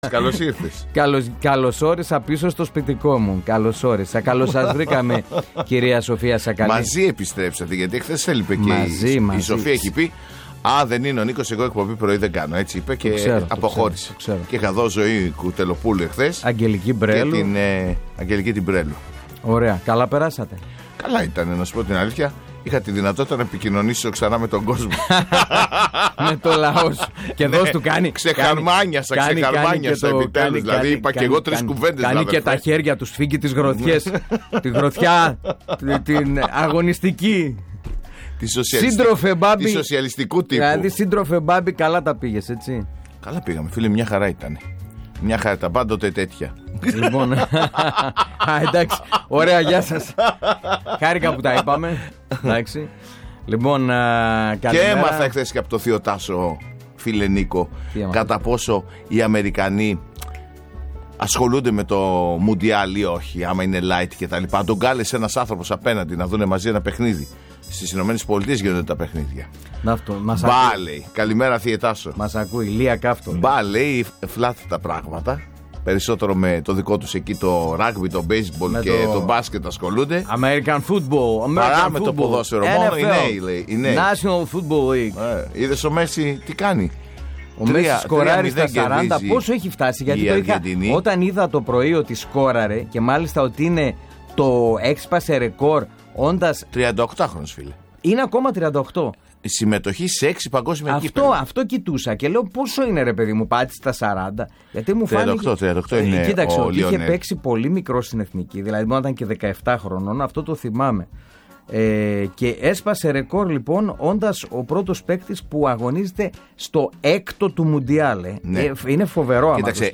Καλώς ήρθες. Καλώς όρισα πίσω στο σπιτικό μου. Καλώς όρισα. Καλώς σας βρήκαμε, κυρία Σοφία Σακαλή. Μαζί επιστρέψατε, γιατί χθες έλειπε και η Σοφία έχει πει: Α, δεν είναι ο Νίκος, εγώ εκπομπή πρωί δεν κάνω. Έτσι είπε και αποχώρησε. Και είχα δώσει Ζωή Κουτελοπούλου εχθές. Αγγελική Μπρέλου. Και την Αγγελική την Μπρέλου. Ωραία. Καλά περάσατε? Καλά ήταν, να σου πω την αλήθεια. Είχα τη δυνατότητα να επικοινωνήσω ξανά με τον κόσμο. Με το λαό σου. Και δώσ' του κάνει. Ξεχαρμάνιασα επιτέλους. Δηλαδή είπα και εγώ 3 κουβέντες. Κάνει και τα χέρια του, σφίγγει τις γροθιές. Τη γροθιά, την αγωνιστική. Σύντροφε Μπάμπη. Τη σοσιαλιστικού τύπου. Δηλαδή, σύντροφε Μπάμπη, καλά τα πήγες, έτσι? Καλά πήγαμε, φίλε, μια χαρά ήταν. Μια χαρά, τα πάντοτε τέτοια. Λοιπόν. Εντάξει, ωραία, γεια σας. Χάρηκα που τα είπαμε. Εντάξει. Λοιπόν, και έμαθα χθες και από το Θείο Τάσο, φίλε Νίκο, κατά πόσο οι Αμερικανοί ασχολούνται με το Μουντιάλ ή όχι, άμα είναι light και τα λοιπά. Τον κάλεσε ένας άνθρωπος απέναντι να δουν μαζί ένα παιχνίδι. Στις Ηνωμένες Πολιτείες γίνονται τα παιχνίδια. Μπα, λέει. Καλημέρα, Θείο Τάσο. Μας ακούει, Λία Κάφτο. Μπα, λέει, φλάτ τα πράγματα. Περισσότερο με το δικό τους εκεί το rugby, το baseball και το μπάσκετ ασχολούνται. American football. Παρά με το ποδόσφαιρο. Μόνο οι νέοι, λέει. National Football League. Είδες ο Μέση τι κάνει? Ο Μέση σκοράρει στα 40. Πόσο έχει φτάσει? Γιατί όταν είδα το πρωί ότι σκόραρε και μάλιστα ότι είναι το έξπασε ρεκόρ όντας 38χρονος, φίλε. Είναι ακόμα 38. Συμμετοχή σε 6 παγκόσμια κύπελλα. Αυτό κοιτούσα και λέω πόσο είναι, ρε παιδί μου, πάτησε στα 40. Γιατί μου φάνηκε. 38 είναι. Κοίταξε, ότι είχε παίξει πολύ μικρό στην εθνική. Δηλαδή, μόνο ήταν και 17 χρονών, αυτό το θυμάμαι. Και έσπασε ρεκόρ, λοιπόν, όντας ο πρώτος παίκτης που αγωνίζεται στο 6ο του Μουντιάλ. Ναι. Είναι φοβερό. Κοίταξε,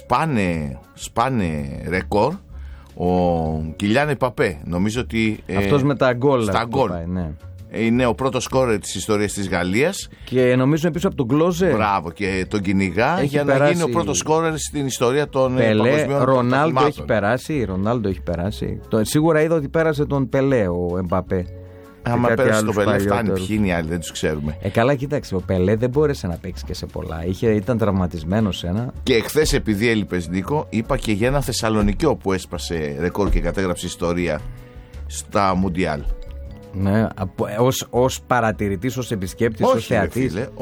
σπάνε ρεκόρ ο Κιλιάν Παπέ. Νομίζω ότι. Αυτός με τα γκολ. Στα γκολ. Ναι. Είναι ο πρώτος σκόρερ της ιστορίας της Γαλλίας. Και νομίζω πίσω από τον Κλόζε. Μπράβο, και τον κυνηγά για να γίνει ο πρώτος σκόρερ στην ιστορία των παγκοσμίων. Ρονάλντο έχει περάσει. Σίγουρα είδα ότι πέρασε τον Πελέ ο Εμπαπέ. Άμα πέρασε τον Πελέ, φτάνει. Ποιοι είναι οι άλλοι, δεν τους ξέρουμε. Καλά, κοίταξε. Ο Πελέ δεν μπόρεσε να παίξει και σε πολλά. Ήταν τραυματισμένος ένα. Και εχθές, επειδή έλειπες, Νίκο, είπα και για ένα Θεσσαλονικιό που έσπασε ρεκόρ και κατέγραψε ιστορία στα Μουντιάλ. Ναι, ως παρατηρητής, ως επισκέπτης, ως θεατής. Φίλε,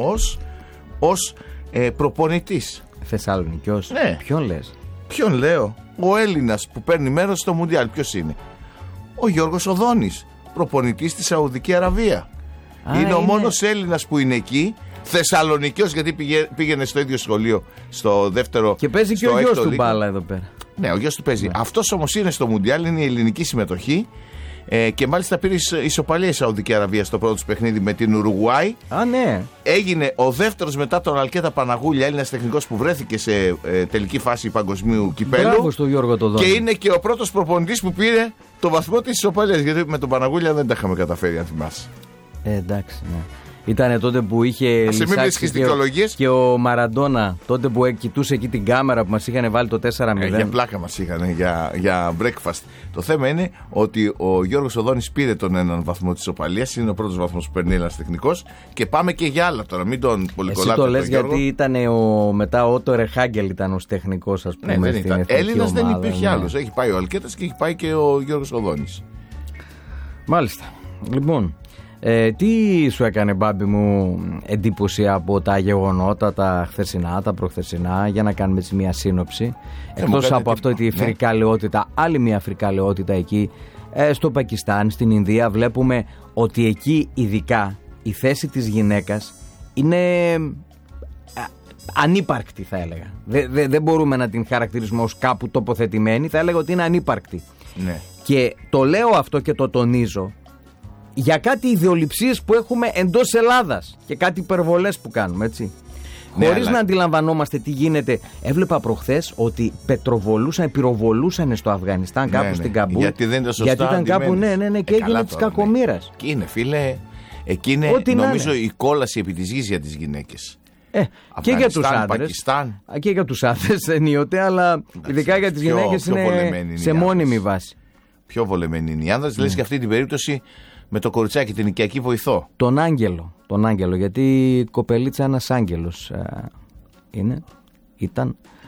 ως προπονητής. Θεσσαλονικιός. Ναι. Ποιον λες? Ποιον λέω? Ο Έλληνας που παίρνει μέρος στο Μουντιάλ. Ποιος είναι? Ο Γιώργος Οδόνης, προπονητής στη Σαουδική Αραβία. Είναι ο μόνος Έλληνας που είναι εκεί. Θεσσαλονικιός, γιατί πήγαινε στο ίδιο σχολείο, στο δεύτερο. Και παίζει και ο γιος του μπάλα εδώ πέρα. Ναι, ο γιος του παίζει. Ναι. Αυτός όμως είναι στο Μουντιάλ, είναι η ελληνική συμμετοχή. Και μάλιστα πήρε ισοπαλία η Σαουδική Αραβία στο πρώτο παιχνίδι με την Ουρουγουάη. Ναι. Έγινε ο δεύτερος μετά τον Αλκέτα Παναγούλια, Έλληνας τεχνικός που βρέθηκε σε τελική φάση παγκοσμίου κυπέλλου. Μπράβο στο Γιώργο το Δόνη. Και είναι και ο πρώτος προπονητής που πήρε το βαθμό της ισοπαλίας. Γιατί με τον Παναγούλια δεν τα είχαμε καταφέρει, αν θυμάσαι. Εντάξει, ναι. Ήτανε τότε που είχε λυσάξει και ο Μαραντόνα, τότε που κοιτούσε εκεί την κάμερα που μας είχαν βάλει το 4-0. Για πλάκα μας είχαν, για breakfast. Το θέμα είναι ότι ο Γιώργος Οδόνης πήρε τον έναν βαθμό της ισοπαλίας, είναι ο πρώτος βαθμός που παίρνει ένας τεχνικός, και πάμε και για άλλα τώρα, μην τον πολυκολλάτε. Εσύ το λες γιατί ήταν μετά ο Ότο Ρεχάγκελ ήταν ως τεχνικός, ας πούμε. Ναι, δεν ήταν. Έλληνας δεν υπήρχε άλλος. Έχει πάει ο Αλκέτας και έχει πάει και ο Γιώργος Οδόνης. Μάλιστα. Λοιπόν. Τι σου έκανε, Μπάμπη μου, εντύπωση από τα γεγονότα, τα χθεσινά, τα προχθεσινά, για να κάνουμε έτσι μια σύνοψη? Εκτός από αυτό τη φρικαλαιότητα, άλλη μια φρικαλαιότητα εκεί στο Πακιστάν, στην Ινδία, βλέπουμε ότι εκεί ειδικά η θέση της γυναίκας είναι ανύπαρκτη, θα έλεγα. Δεν μπορούμε να την χαρακτηρίσουμε ως κάπου τοποθετημένη, θα έλεγα ότι είναι ανύπαρκτη. Ναι. Και το λέω αυτό και το τονίζω για κάτι ιδεολειψίες που έχουμε εντός Ελλάδας και κάτι υπερβολές που κάνουμε, έτσι. Ναι, χωρίς να αντιλαμβανόμαστε τι γίνεται. Έβλεπα προχθές ότι πυροβολούσαν στο Αφγανιστάν, κάπου στην Καμπούλ. Γιατί δεν ήταν σωστά. Γιατί ήταν κάπου, ναι, και έγινε της κακομοίρας. Και είναι, φίλε, εκεί είναι, νομίζω, η κόλαση επί της γης για τις γυναίκες. Και για τους άντρες. Και για τους άντρες ενίοτε, αλλά ειδικά για τις γυναίκες είναι σε μόνιμη βάση. Πιο βολεμένοι είναι οι άνδρες. Λες και αυτή την περίπτωση με το κοριτσάκι, την οικιακή βοηθό. Τον Άγγελο, γιατί η κοπελίτσα ένας άγγελος ήταν.